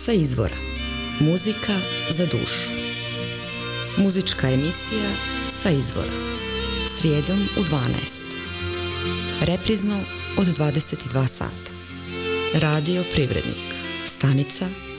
Sa izvora. Muzika za dušu. Muzička emisija Sa izvora. Srijedom u 12. Reprizno od 22 sata. Radio Privrednik. Stanica